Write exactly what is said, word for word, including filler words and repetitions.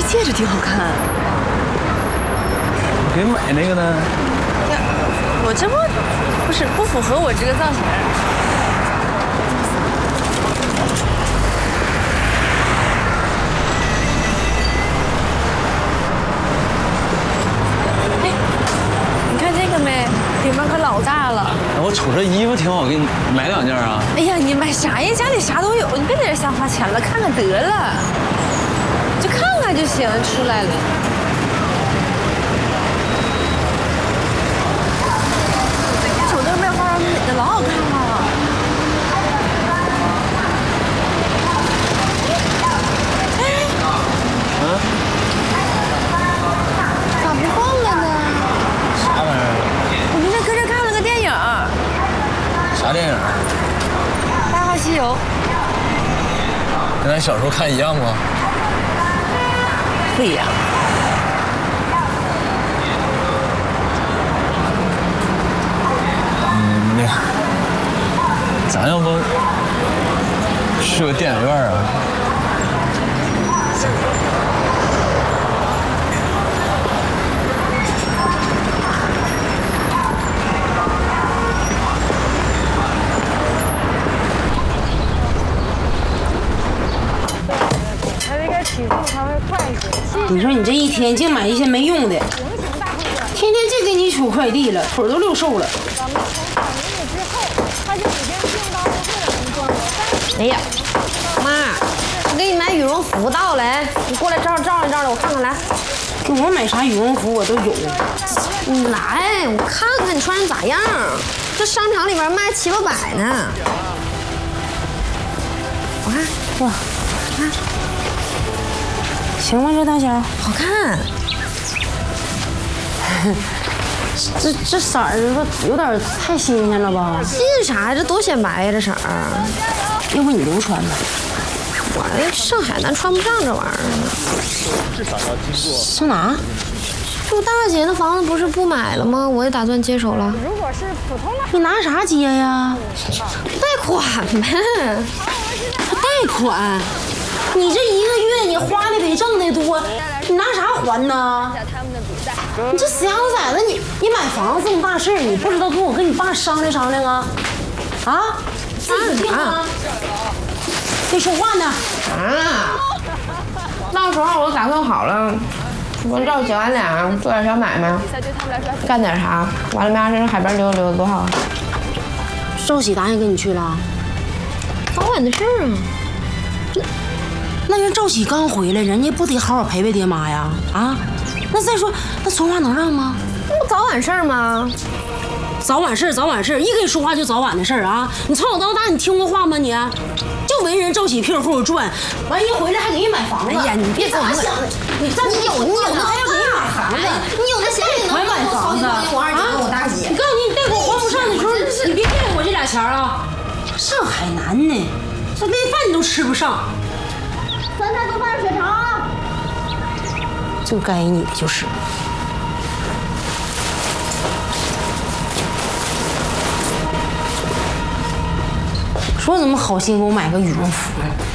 戒指挺好看。 你可以买那个呢。 呀，我这不不是不符合我这个造型。哎，你看这个没？顶上可老大了。 我瞅这衣服挺好，给你买两件啊。 哎呀，你买啥呀？家里啥都有，你别在这瞎花钱了，看看得了。就看看就行，出来了。瞅这个卖花女的，老好看了。哎， 嗯？ 咋不放了呢？ 啥玩意儿？ 我今天搁这看了个电影。 啥电影？ 《大话西游》。 跟咱小时候看一样吗？ 不一样。 嗯，那咱要不去个电影院啊？ 你说你这一天净买一些没用的，天天净给你取快递了，腿都溜瘦了。 哎呀，妈，我给你买羽绒服到了，哎，你过来照照一照的，我看看来。 给我买啥羽绒服我都有。 你来，我看看你穿成咋样。这商场里面卖七八百呢。我看，哇，看。 行吗？这大小好看， 这这色儿有点太新鲜了吧？ 新啥呀？这多显白呀，这色儿。 要不你都穿吧？ 我上海咱穿不上这玩意儿。 至少要经过。 上哪？ 住大姐那房子不是不买了吗？我也打算接手了。 如果是普通的， 你拿啥接呀？ 贷款呗。 贷款？你这一个月你花的比挣的多，你拿啥还呢？你这死丫头崽子，你你买房子这么大事儿，你不知道跟我跟你爸商量商量啊？啊？自己定啊？没说话呢。 啊！到时候我打算好了，跟赵姐俺俩做点小买卖，干点啥，完了明儿上海边溜达溜达多好。 赵喜答应跟你去了？ 早晚的事儿啊。 那人赵喜刚回来，人家不得好好陪陪爹妈呀？啊，那再说，那春花能让吗？ 那不早晚事儿吗？ 早晚事儿，早晚事儿，一跟你说话就早晚的事儿啊！你从小到大你听过话吗你？就围人赵喜屁股后头转，完一回来还给人买房子。 哎呀，你别咋想的？你这你有你有那还要给人买房子？ 你有那闲钱还买房子？啊！ 我二姐跟我大姐。 你告诉你，你贷款还不上的时候，你别骗我这俩钱啊！上海南呢，这累饭你都吃不上。 酸菜多放点血肠。 就该你的就是。说怎么好心给我买个羽绒服？